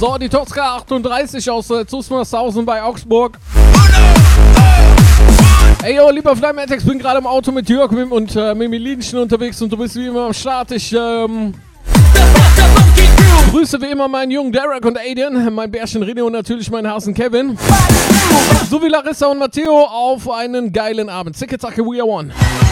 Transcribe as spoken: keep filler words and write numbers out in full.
So, die Tosca achtunddreißig aus äh, Zusmarshausen bei Augsburg. Ey, yo, lieber Flymatex, bin gerade im Auto mit Jörg und äh, mit Milinchen unterwegs und du bist wie immer am Start. Ich ähm, grüße wie immer meinen jungen Derek und Aiden, mein Bärchen René und natürlich meinen Hasen Kevin. Sowie Larissa und Matteo auf einen geilen Abend. Zicke, zacke, we are one.